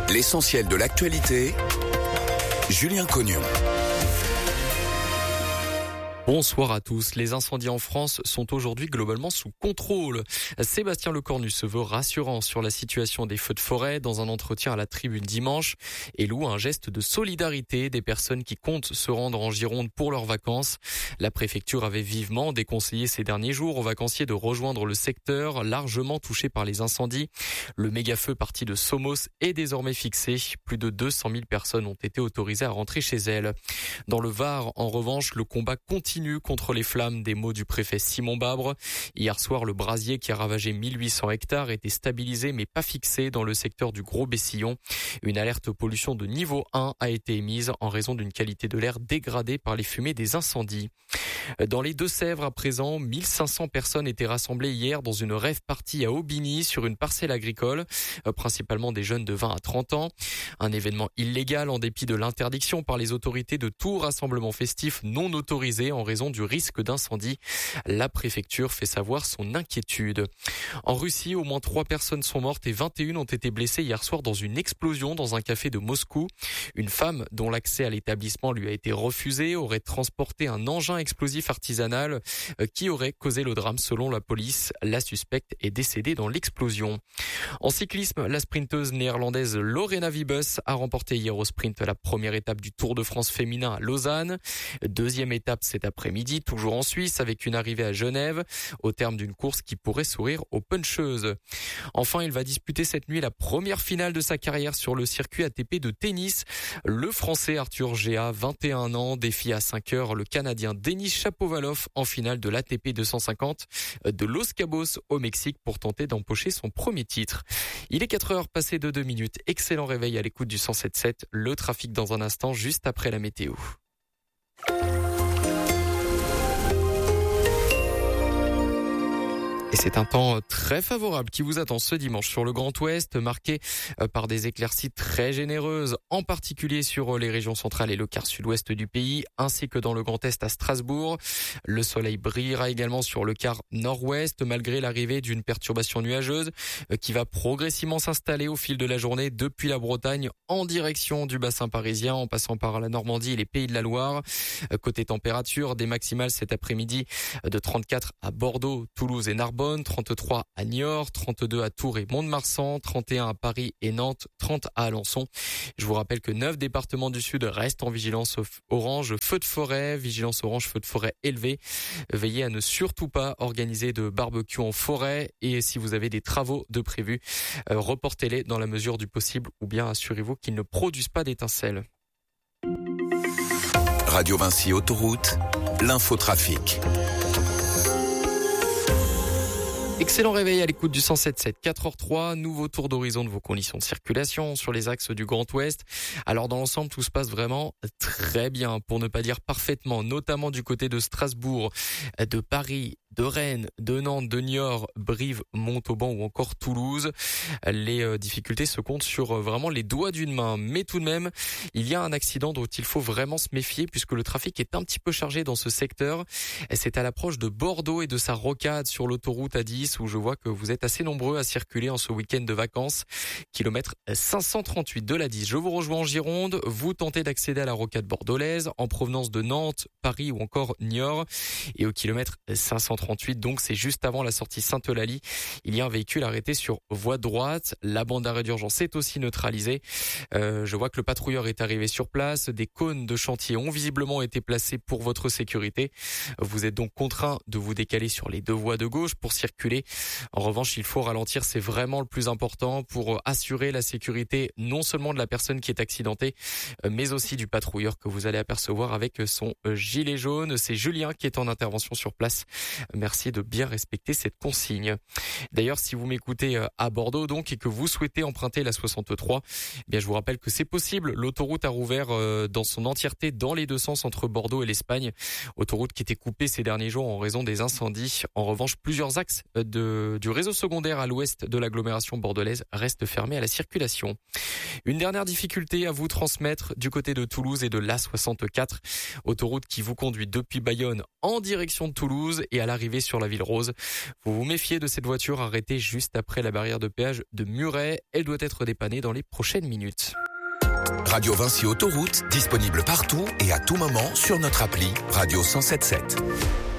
L'essentiel de l'actualité, Julien Cognon. Bonsoir à tous. Les incendies en France sont aujourd'hui globalement sous contrôle. Sébastien Lecornu se veut rassurant sur la situation des feux de forêt dans un entretien à la Tribune dimanche et loue un geste de solidarité des personnes qui comptent se rendre en Gironde pour leurs vacances. La préfecture avait vivement déconseillé ces derniers jours aux vacanciers de rejoindre le secteur largement touché par les incendies. Le méga-feu parti de Somos est désormais fixé. Plus de 200 000 personnes ont été autorisées à rentrer chez elles. Dans le Var, en revanche, le combat continue contre les flammes, des mots du préfet Simon Babre. Hier soir, le brasier qui a ravagé 1800 hectares était stabilisé mais pas fixé dans le secteur du Gros-Bessillon. Une alerte pollution de niveau 1 a été émise en raison d'une qualité de l'air dégradée par les fumées des incendies. Dans les Deux-Sèvres, à présent, 1500 personnes étaient rassemblées hier dans une rave party à Aubigny sur une parcelle agricole, principalement des jeunes de 20 à 30 ans. Un événement illégal en dépit de l'interdiction par les autorités de tout rassemblement festif non autorisé en raison du risque d'incendie. La préfecture fait savoir son inquiétude. En Russie, au moins 3 personnes sont mortes et 21 ont été blessées hier soir dans une explosion dans un café de Moscou. Une femme dont l'accès à l'établissement lui a été refusé aurait transporté un engin explosif artisanal qui aurait causé le drame selon la police. La suspecte est décédée dans l'explosion. En cyclisme, la sprinteuse néerlandaise Lorena Wiebes a remporté hier au sprint la première étape du Tour de France féminin à Lausanne. Deuxième étape cet après-midi, toujours en Suisse, avec une arrivée à Genève, au terme d'une course qui pourrait sourire aux puncheuses. Enfin, il va disputer cette nuit la première finale de sa carrière sur le circuit ATP de tennis. Le Français Arthur Géa, 21 ans, défie à 5 heures le Canadien Denis Shapovalov en finale de l'ATP 250 de Los Cabos au Mexique pour tenter d'empocher son premier titre. Il est 4 heures passées de 2 minutes. Excellent réveil à l'écoute du 107.7. Le trafic dans un instant, juste après la météo. Et c'est un temps très favorable qui vous attend ce dimanche sur le Grand Ouest, marqué par des éclaircies très généreuses, en particulier sur les régions centrales et le quart sud-ouest du pays, ainsi que dans le Grand Est à Strasbourg. Le soleil brillera également sur le quart nord-ouest, malgré l'arrivée d'une perturbation nuageuse qui va progressivement s'installer au fil de la journée depuis la Bretagne en direction du bassin parisien, en passant par la Normandie et les Pays de la Loire. Côté température, des maximales cet après-midi de 34 à Bordeaux, Toulouse et Narbonne, 33 à Niort, 32 à Tours et Mont-de-Marsan, 31 à Paris et Nantes, 30 à Alençon. Je vous rappelle que 9 départements du Sud restent en vigilance orange feu de forêt, vigilance orange feu de forêt élevée. Veillez à ne surtout pas organiser de barbecue en forêt et si vous avez des travaux de prévus, reportez-les dans la mesure du possible ou bien assurez-vous qu'ils ne produisent pas d'étincelles. Radio Vinci Autoroute, l'infotrafic. Excellent réveil à l'écoute du 107.7, 4h03, nouveau tour d'horizon de vos conditions de circulation sur les axes du Grand Ouest. Alors dans l'ensemble, tout se passe vraiment très bien, pour ne pas dire parfaitement, notamment du côté de Strasbourg, de Paris, de Rennes, de Nantes, de Niort, Brive, Montauban ou encore Toulouse. Les difficultés se comptent sur vraiment les doigts d'une main. Mais tout de même, il y a un accident dont il faut vraiment se méfier puisque le trafic est un petit peu chargé dans ce secteur. C'est à l'approche de Bordeaux et de sa rocade sur l'autoroute A10 où je vois que vous êtes assez nombreux à circuler en ce week-end de vacances. Kilomètre 538 de la 10. Je vous rejoins en Gironde. Vous tentez d'accéder à la rocade bordelaise en provenance de Nantes, Paris ou encore Niort. Et au kilomètre 538, donc c'est juste avant la sortie Sainte-Eulalie, il y a un véhicule arrêté sur voie droite. La bande d'arrêt d'urgence est aussi neutralisée. Je vois que le patrouilleur est arrivé sur place. Des cônes de chantier ont visiblement été placés pour votre sécurité. Vous êtes donc contraint de vous décaler sur les deux voies de gauche pour circuler. En revanche, il faut ralentir, c'est vraiment le plus important pour assurer la sécurité non seulement de la personne qui est accidentée, mais aussi du patrouilleur que vous allez apercevoir avec son gilet jaune. C'est Julien qui est en intervention sur place. Merci de bien respecter cette consigne. D'ailleurs, si vous m'écoutez à Bordeaux donc et que vous souhaitez emprunter la 63, eh bien je vous rappelle que c'est possible. L'autoroute a rouvert dans son entièreté dans les deux sens entre Bordeaux et l'Espagne. Autoroute qui était coupée ces derniers jours en raison des incendies. En revanche, plusieurs axes du réseau secondaire à l'ouest de l'agglomération bordelaise reste fermé à la circulation. Une dernière difficulté à vous transmettre du côté de Toulouse et de l'A64, autoroute qui vous conduit depuis Bayonne en direction de Toulouse et à l'arrivée d'arriver sur la Ville Rose. Vous vous méfiez de cette voiture arrêtée juste après la barrière de péage de Muret. Elle doit être dépannée dans les prochaines minutes. Radio Vinci Autoroute, disponible partout et à tout moment sur notre appli Radio 107.7.